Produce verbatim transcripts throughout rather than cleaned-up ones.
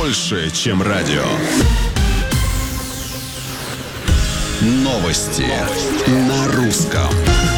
больше, чем радио. Новости на русском.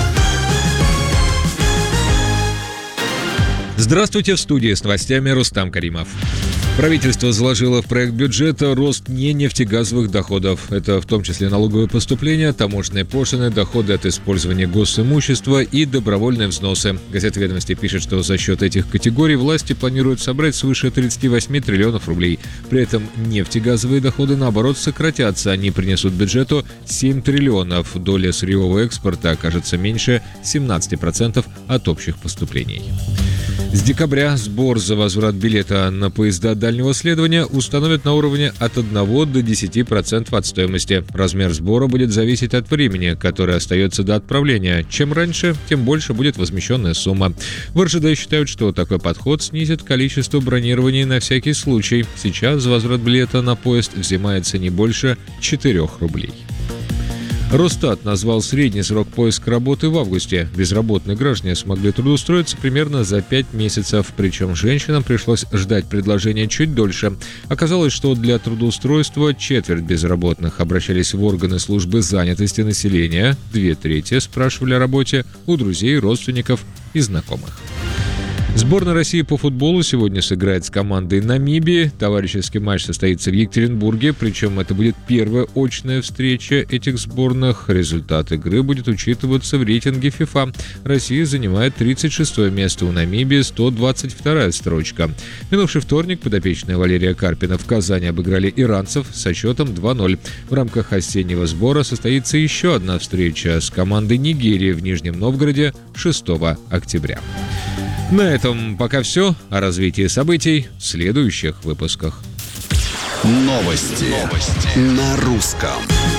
Здравствуйте, в студии с новостями Рустам Каримов. Правительство заложило в проект бюджета рост не нефтегазовых доходов. Это в том числе налоговые поступления, таможенные пошлины, доходы от использования госимущества и добровольные взносы. Газета «Ведомости» пишет, что за счет этих категорий власти планируют собрать свыше тридцать восемь триллионов рублей. При этом нефтегазовые доходы, наоборот, сократятся. Они принесут бюджету семь триллионов. Доля сырьевого экспорта окажется меньше семнадцати процентов от общих поступлений. С декабря сбор за возврат билета на поезда дальнего следования установят на уровне от одного до десяти процентов от стоимости. Размер сбора будет зависеть от времени, которое остается до отправления. Чем раньше, тем больше будет возмещенная сумма. В эр жэ дэ считают, что такой подход снизит количество бронирований на всякий случай. Сейчас за возврат билета на поезд взимается не больше четырёх рублей. Росстат назвал средний срок поиска работы в августе. Безработные граждане смогли трудоустроиться примерно за пять месяцев, причем женщинам пришлось ждать предложения чуть дольше. Оказалось, что для трудоустройства четверть безработных обращались в органы службы занятости населения, две трети спрашивали о работе у друзей, родственников и знакомых. Сборная России по футболу сегодня сыграет с командой Намибии. Товарищеский матч состоится в Екатеринбурге, причем это будет первая очная встреча этих сборных. Результат игры будет учитываться в рейтинге FIFA. Россия занимает тридцать шестое место, у Намибии сто двадцать вторая строчка. Минувший вторник подопечные Валерия Карпина в Казани обыграли иранцев со счетом два ноль. В рамках осеннего сбора состоится еще одна встреча с командой Нигерии в Нижнем Новгороде шестого октября. На этом пока все. О развитии событий в следующих выпусках. Новости, Новости. На русском.